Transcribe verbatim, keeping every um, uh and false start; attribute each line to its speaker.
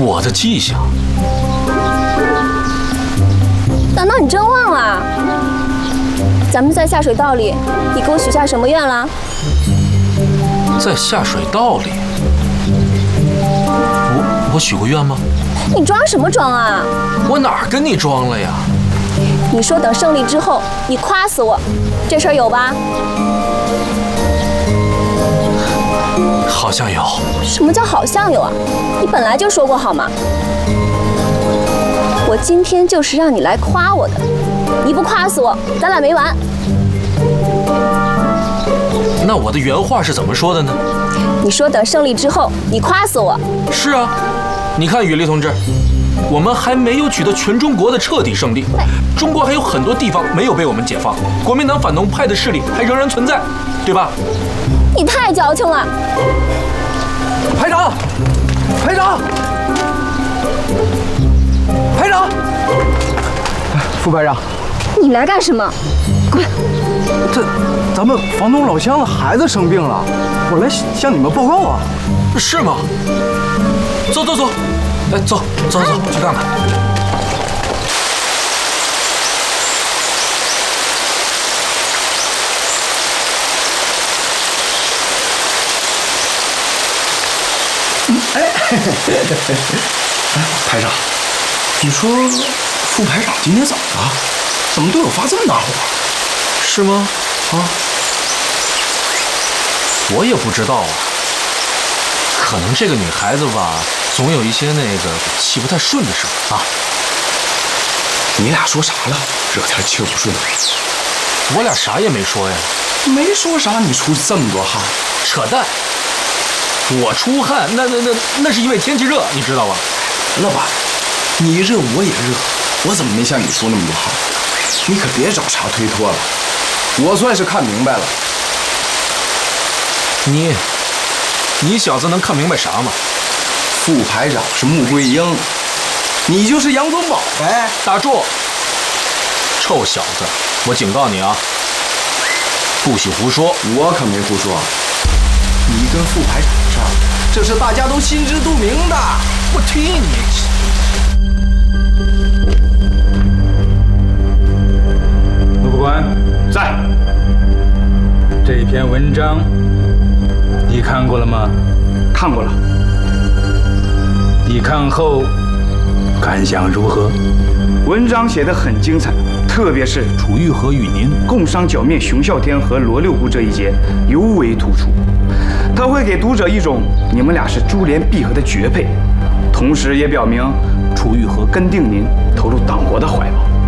Speaker 1: 我的迹象？
Speaker 2: 难道你真忘了？咱们在下水道里，你给我许下什么愿了？
Speaker 1: 在下水道里，我我许过愿吗？
Speaker 2: 你装什么装啊？
Speaker 1: 我哪儿跟你装了呀？
Speaker 2: 你说等胜利之后，你夸死我，这事儿有吧？
Speaker 1: 好像有。
Speaker 2: 什么叫好像有啊？你本来就说过好吗？我今天就是让你来夸我的，你不夸死我，咱俩没完。
Speaker 1: 那我的原话是怎么说的呢？
Speaker 2: 你说等胜利之后，你夸死我。
Speaker 1: 是啊，你看羽莉同志，我们还没有取得全中国的彻底胜利，中国还有很多地方没有被我们解放，国民党反动派的势力还仍然存在，对吧？
Speaker 2: 你太矫情了。
Speaker 3: 排长，排长，排长，副排长，
Speaker 2: 你来干什么？滚！
Speaker 3: 这咱们房东老乡的孩子生病了，我来向你们报告啊。
Speaker 1: 是吗？走走走，哎，走走走，去看看。
Speaker 3: 哎，排长，你说副排长今天怎么了？怎么对我发这么大火？
Speaker 1: 是吗？啊，我也不知道啊。可能这个女孩子吧，总有一些那个气不太顺的时候啊。
Speaker 3: 你俩说啥了？惹天气不顺。
Speaker 1: 我俩啥也没说呀。
Speaker 3: 没说啥，你出这么多汗？
Speaker 1: 扯淡！我出汗，那那那那是因为天气热，你知道吧？
Speaker 3: 得了吧，你热我也热，我怎么没像你出那么多汗？你可别找茬推脱了，我算是看明白了。
Speaker 1: 你，你小子能看明白啥吗？
Speaker 3: 副排长是穆桂英，你就是杨宗保呗。
Speaker 1: 打住！臭小子，我警告你啊，不许胡说！
Speaker 3: 我可没胡说。你跟副排长的事儿，这是大家都心知肚明的。
Speaker 1: 我踢你！
Speaker 4: 陆副官在。这篇文章你看过了吗？
Speaker 5: 看过了。
Speaker 4: 你看后感想如何？
Speaker 5: 文章写得很精彩，特别是
Speaker 4: 楚玉和与您
Speaker 5: 共商剿灭熊啸天和罗六姑这一节尤为突出。它会给读者一种你们俩是珠联璧合的绝配，同时也表明楚玉和跟定您投入党国的怀抱。